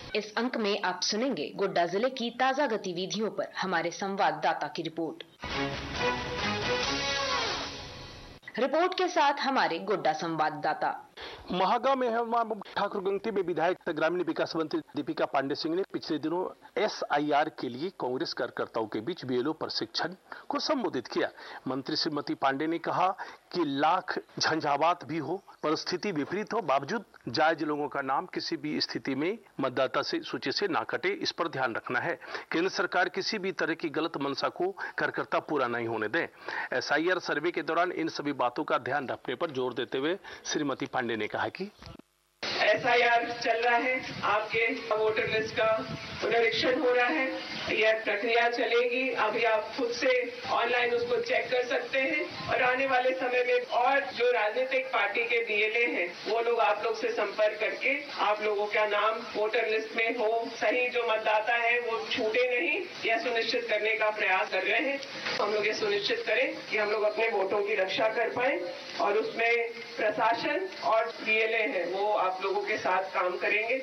इस अंक में आप सुनेंगे गोड्डा जिले की ताजा गतिविधियों पर हमारे संवाददाता की रिपोर्ट। रिपोर्ट के साथ हमारे गोड्डा संवाददाता। महागांव में ठाकुरगंगटी में विधायक ग्रामीण विकास मंत्री दीपिका पांडे सिंह ने पिछले दिनों SIR के लिए कांग्रेस कार्यकर्ताओं के बीच BLO प्रशिक्षण को संबोधित किया। मंत्री श्रीमती पांडे ने कहा कि लाख झंझावात भी हो, परिस्थिति विपरीत हो, बावजूद जायज लोगों का नाम किसी भी स्थिति में मतदाता से सूची से ना कटे, इस पर ध्यान रखना है। केंद्र सरकार किसी भी तरह की गलत मंशा को कार्यकर्ता पूरा नहीं होने दें। SIR सर्वे के दौरान इन सभी बातों का ध्यान रखने पर जोर देते हुए श्रीमती पांडे ने कहा कि SIR चल रहा है, आपके वोटर लिस्ट का पुनरीक्षण हो रहा है, यह प्रक्रिया चलेगी। अभी आप खुद से ऑनलाइन उसको चेक कर सकते हैं और आने वाले समय में और जो राजनीतिक पार्टी के BLA हैं वो लोग आप लोग से संपर्क करके आप लोगों का नाम वोटर लिस्ट में हो, सही जो मतदाता है वो छूटे नहीं, यह सुनिश्चित करने का प्रयास कर रहे हैं। हम लोग ये सुनिश्चित करें कि हम लोग अपने वोटों की रक्षा कर पाए और उसमें प्रशासन और BLA है वो आप लोगों के साथ काम करेंगे।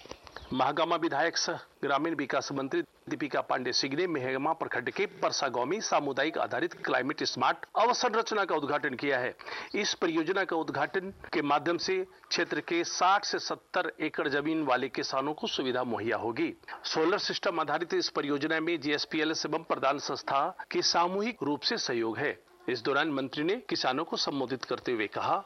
महागामा विधायक सह ग्रामीण विकास मंत्री दीपिका पांडे सिंह ने मेहमा प्रखंड के परसा गांव में सामुदायिक आधारित क्लाइमेट स्मार्ट अवसंरचना का उद्घाटन किया है। इस परियोजना का उद्घाटन के माध्यम से क्षेत्र के 60 से 70 एकड़ जमीन वाले किसानों को सुविधा मुहैया होगी। सोलर सिस्टम आधारित इस परियोजना में GSPLS एवं प्रदान संस्था के सामूहिक रूप से सहयोग है। इस दौरान मंत्री ने किसानों को संबोधित करते हुए कहा,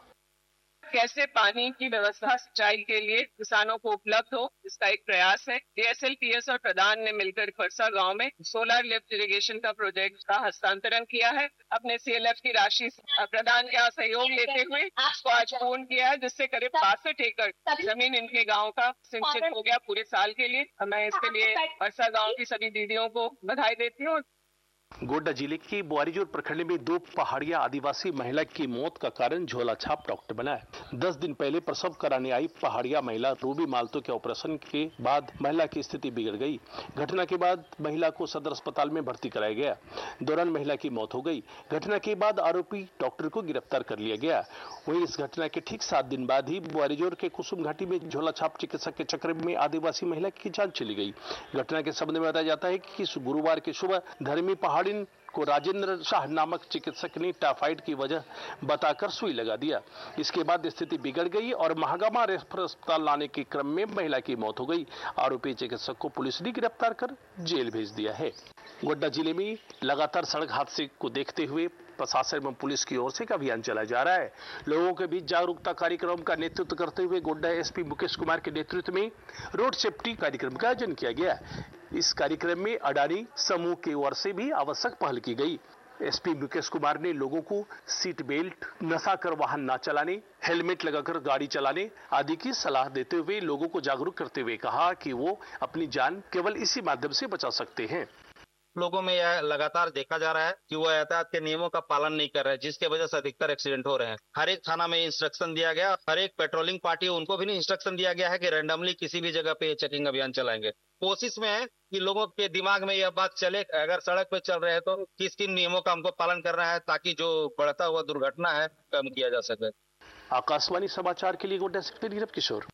कैसे पानी की व्यवस्था सिंचाई के लिए किसानों को उपलब्ध हो, इसका एक प्रयास है। DSLPS और प्रधान ने मिलकर फरसा गांव में सोलर लिफ्ट इरिगेशन का प्रोजेक्ट का हस्तांतरण किया है। अपने CLF की राशि प्रधान का सहयोग लेते हुए इसको आज पूर्ण किया है, जिससे करीब 62 एकड़ जमीन इनके गांव का सिंचित हो गया पूरे साल के लिए। मैं इसके लिए फरसा गाँव की सभी दीदियों को बधाई देती हूँ। गोड्डा जिले के बुआरीजोर प्रखंड में 2 पहाड़िया आदिवासी महिला की मौत का कारण झोला छाप डॉक्टर बना है। 10 दिन पहले प्रसव कराने आई पहाड़िया महिला रूबी माल्तो के ऑपरेशन के बाद महिला की स्थिति बिगड़ गई। घटना के बाद महिला को सदर अस्पताल में भर्ती कराया गया। दौरान महिला की मौत हो गई। घटना के बाद आरोपी डॉक्टर को गिरफ्तार कर लिया गया। वहीं इस घटना के ठीक 7 दिन बाद ही बुआरीजोर के कुसुम घाटी में झोला छाप चिकित्सक के चक्कर में आदिवासी महिला की जान चली गई। घटना के संबंध में बताया जाता है कि गुरुवार की सुबह धर्मी पहाड़ी को राजेंद्र शाह नामक चिकित्सक ने टाइफाइड की वजह बताकर सुई लगा दिया। इसके बाद स्थिति बिगड़ गई और महागामा रेफर अस्पताल लाने के क्रम में महिला की मौत हो गई। आरोपी चिकित्सक को पुलिस ने गिरफ्तार कर जेल भेज दिया है। गोड्डा जिले में लगातार सड़क हादसे को देखते हुए प्रशासन एवं पुलिस की ओर से एक अभियान चलाया जा रहा है। लोगों के बीच जागरूकता कार्यक्रम का नेतृत्व करते हुए गोड्डा SP मुकेश कुमार के नेतृत्व में रोड सेफ्टी कार्यक्रम का आयोजन किया गया। इस कार्यक्रम में अडानी समूह की ओर से भी आवश्यक पहल की गई। SP मुकेश कुमार ने लोगों को सीट बेल्ट, नशा कर वाहन न चलाने, हेलमेट लगाकर गाड़ी चलाने आदि की सलाह देते हुए लोगों को जागरूक करते हुए कहा कि वो अपनी जान केवल इसी माध्यम से बचा सकते हैं। लोगों में यह लगातार देखा जा रहा है कि वो यातायात के नियमों का पालन नहीं कर रहे हैं, जिसके वजह से अधिकतर एक्सीडेंट हो रहे हैं। हर एक थाना में इंस्ट्रक्शन दिया गया, हर एक पेट्रोलिंग पार्टी उनको भी इंस्ट्रक्शन दिया गया है कि रैंडमली किसी भी जगह पे चेकिंग अभियान चलाएंगे। कोशिश में है कि लोगों के दिमाग में यह बात चले, अगर सड़क पे चल रहे हैं तो किस किन नियमों का हमको पालन करना है, ताकि जो बढ़ता हुआ दुर्घटना है कम किया जा सके। आकाशवाणी समाचार के लिए गोड्डा से नीरव किशोर।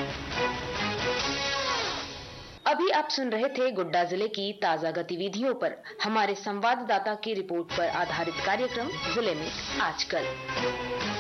अभी आप सुन रहे थे गोड्डा जिले की ताजा गतिविधियों पर हमारे संवाददाता की रिपोर्ट पर आधारित कार्यक्रम जिले में आजकल।